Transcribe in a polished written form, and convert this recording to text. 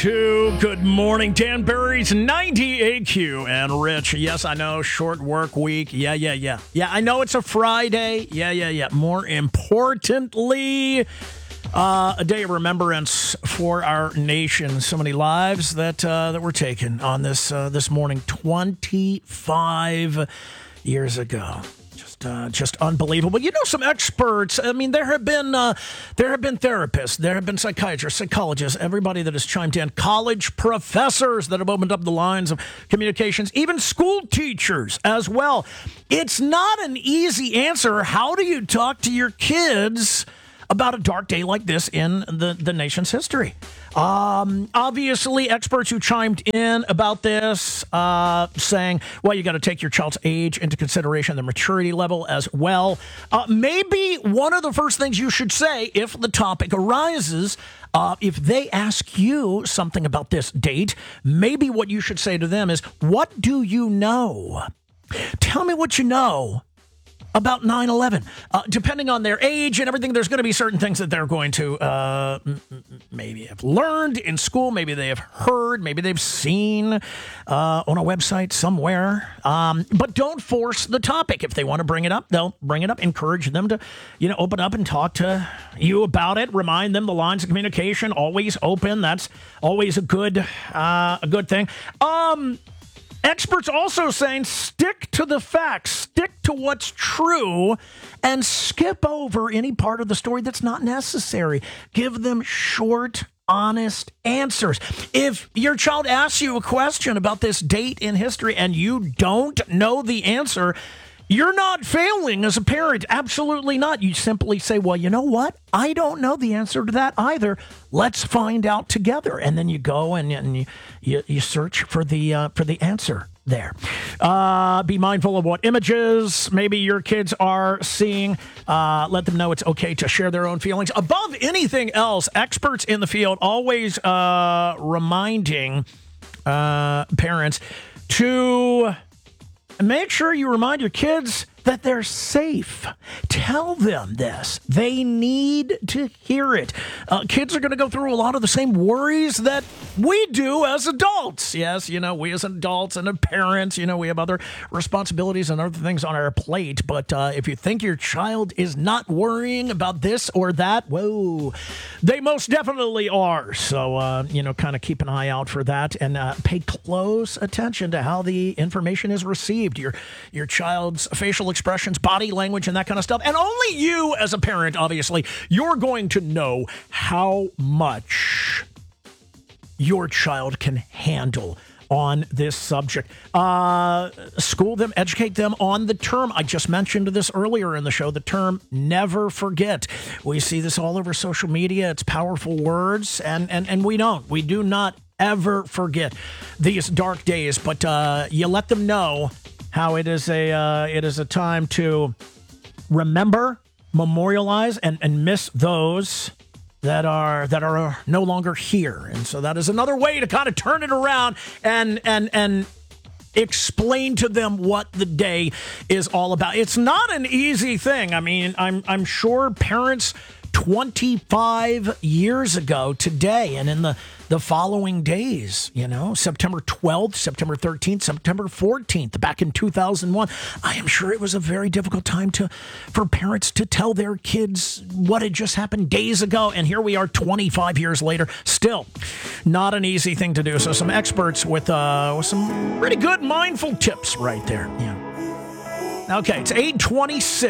Good morning, Dan Barry's 90 AQ and Rich. Yes, I know, short work week. Yeah, I know it's a Friday. Yeah. More importantly, a day of remembrance for our nation. So many lives that were taken on this morning 25 years ago. Just unbelievable. You know, some experts. I mean, there have been therapists, there have been psychiatrists, psychologists, everybody that has chimed in, college professors that have opened up the lines of communications, even school teachers as well. It's not an easy answer. How do you talk to your kids about a dark day like this in the nation's history? Obviously, experts who chimed in about this saying, well, you got to take your child's age into consideration, their maturity level as well. Maybe one of the first things you should say if the topic arises, if they ask you something about this date, maybe what you should say to them is, what do you know? Tell me what you know about 9/11. Depending on their age and everything, there's going to be certain things that they're going to maybe have learned in school, maybe they have heard, maybe they've seen on a website somewhere. But don't force the topic. If they want to bring it up, they'll bring it up. Encourage them to, open up and talk to you about it. Remind them the lines of communication always open. That's always a good thing. Experts also saying stick to the facts, stick to what's true, and skip over any part of the story that's not necessary. Give them short, honest answers. If your child asks you a question about this date in history and you don't know the answer, you're not failing as a parent. Absolutely not. You simply say, well, you know what? I don't know the answer to that either. Let's find out together. And then you go and you search for the answer there. Be mindful of what images maybe your kids are seeing. Let them know it's okay to share their own feelings. Above anything else, experts in the field always reminding parents to make sure you remind your kids that they're safe. Tell them this. They need to hear it. Kids are going to go through a lot of the same worries that we do as adults. Yes, we as adults and as parents, we have other responsibilities and other things on our plate. But if you think your child is not worrying about this or that, whoa, they most definitely are. So, kind of keep an eye out for that and pay close attention to how the information is received. Your child's facial expressions, body language, and that kind of stuff. And only you as a parent, obviously, you're going to know how much your child can handle on this subject. School them, educate them on the term. I just mentioned this earlier in the show, the term never forget. We see this all over social media. It's powerful words, and we do not ever forget these dark days, but you let them know how it is a time to remember, memorialize, and miss those that are no longer here. And so that is another way to kind of turn it around and explain to them what the day is all about. It's not an easy thing. I mean, I'm sure parents 25 years ago today and in the following days, September 12th, September 13th, September 14th, back in 2001, I am sure it was a very difficult time for parents to tell their kids what had just happened days ago. And here we are 25 years later, still not an easy thing to do. So some experts with some pretty good mindful tips right there. Yeah. Okay, it's 8:26.